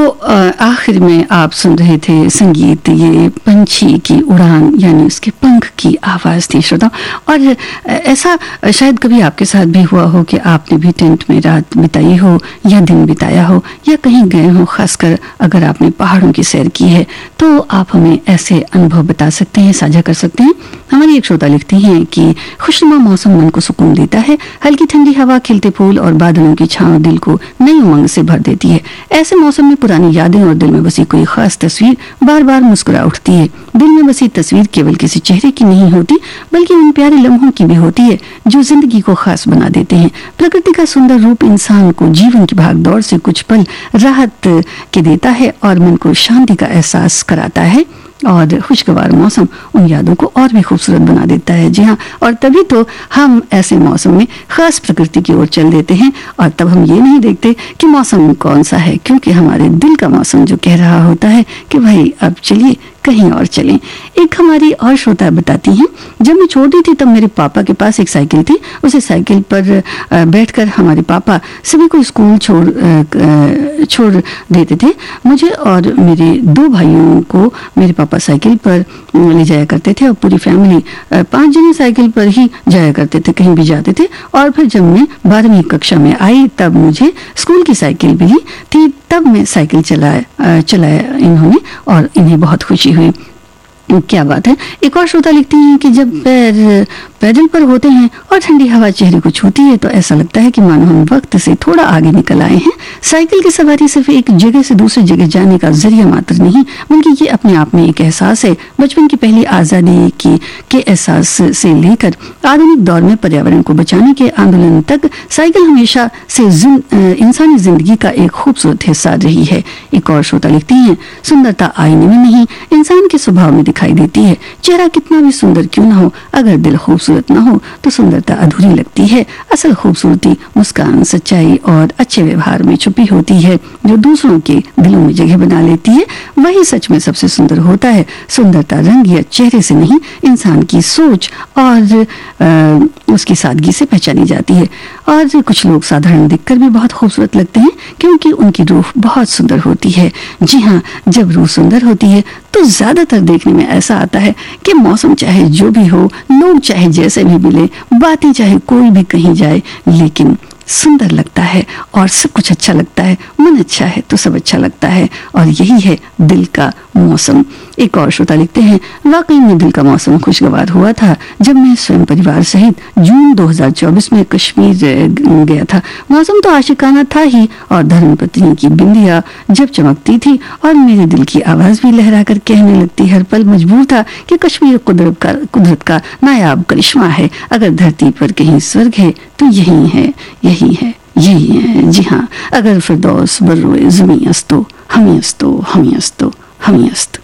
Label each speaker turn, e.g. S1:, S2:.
S1: आखिर में आप सुन रहे थे संगीत, ये पंछी की उड़ान यानी उसके पंख की आवाज़ थी श्रोता। और ऐसा शायद कभी आपके साथ भी हुआ हो कि आपने भी टेंट में रात बिताई हो या दिन बिताया हो या कहीं गए हो, खासकर अगर आपने पहाड़ों की सैर की है, तो आप हमें ऐसे अनुभव बता सकते हैं, साझा कर सकते हैं। हमारी एक श्रोता लिखती हैं कि खुशनुमा मौसम मन को सुकून देता है, हल्की ठंडी हवा, खिलते फूल और बादलों की छांव दिल को नई उमंग से भर देती है। ऐसे मौसम में पुरानी यादें और दिल में बसी कोई खास तस्वीर बार बार मुस्कुरा उठती है। दिल में बसी तस्वीर केवल किसी चेहरे की नहीं होती, बल्कि उन प्यारे लम्हों की भी होती है जो जिंदगी को खास बना देते हैं। प्रकृति का सुंदर रूप इंसान को जीवन की भाग दौड़ से कुछ पल राहत के देता है और मन को शांति का एहसास कराता है। और खुशगवार मौसम उन यादों को और भी खूबसूरत बना देता है। जी हाँ, और तभी तो हम ऐसे मौसम में खास प्रकृति की ओर चल देते हैं और तब हम ये नहीं देखते कि मौसम कौन सा है, क्योंकि हमारे दिल का मौसम जो कह रहा होता है कि भाई अब चलिए कहीं और चलें। एक हमारी और श्रोता बताती हैं, जब मैं छोटी थी तब मेरे पापा के पास एक साइकिल थी। उसे साइकिल पर बैठकर हमारे पापा सभी को स्कूल छोड़ देते थे। मुझे और मेरे 2 भाइयों को मेरे पापा साइकिल पर ले जाया करते थे और पूरी फैमिली 5 जने साइकिल पर ही जाया करते थे, कहीं भी जाते थे। और फिर जब मैं 12वीं कक्षा में आई तब मुझे स्कूल की साइकिल मिली थी, तब मैं साइकिल चलाया इन्होंने और इन्हें बहुत खुशी हुई। क्या बात है। एक और श्रोता लिखती हैं कि जब पैदल पर होते हैं और ठंडी हवा चेहरे को छूती है तो ऐसा लगता है कि मानो हम वक्त से थोड़ा आगे निकल आए हैं। साइकिल की सवारी सिर्फ एक जगह से दूसरी जगह जाने का जरिया मात्र नहीं, बल्कि ये अपने आप में एक एहसास है। बचपन की पहली आज़ादी के एहसास से लेकर आधुनिक दौर में पर्यावरण को बचाने के आंदोलन तक साइकिल हमेशा से इंसानी जिंदगी का एक खूबसूरत हिस्सा रही है। एक और श्रोता लिखती हैं, सुंदरता आईने में नहीं इंसान के स्वभाव में दिखाई देती है। चेहरा कितना भी सुंदर क्यों ना हो, अगर दिल खूबसूरत ना हो तो सुंदरता अधूरी लगती है। असल खूबसूरती मुस्कान, सच्चाई और अच्छे व्यवहार में छुपी होती है, जो दूसरों के दिलों में जगह बना लेती है। वही सच में सबसे सुंदर होता है। सुंदरता रंग या चेहरे से नहीं, इंसान की सोच और उसकी सादगी से पहचानी जाती है। और कुछ लोग साधारण दिखकर भी बहुत खूबसूरत लगते हैं क्योंकि उनकी रूह बहुत सुंदर होती है। जी हाँ, जब रूह सुंदर होती है तो ज्यादातर देखने में ऐसा आता है कि मौसम चाहे जो भी हो, लोग चाहे जैसे भी मिले, बातें चाहे कोई भी कहीं जाए, लेकिन सुंदर लगता है और सब कुछ अच्छा लगता है। मन अच्छा है तो सब अच्छा लगता है और यही है दिल का मौसम। एक और श्रोता लिखते हैं, वाकई में दिल का मौसम खुशगवार हुआ था जब मैं स्वयं परिवार सहित जून 2024 में कश्मीर गया था। मौसम तो आशिकाना था ही और धर्मपत्नी की बिंदिया जब चमकती थी और मेरे दिल की आवाज भी लहरा कर कहने लगती, हर पल मजबूर था कि कश्मीर कुदरत का नायाब करिश्मा है। अगर धरती पर कहीं स्वर्ग है तो यही है, यही है, यही है। जी हाँ, अगर फिरदौस बर्रोए ज़मीं अस्तो, हमी अस्तो, हमी अस्तो, हमी अस्त।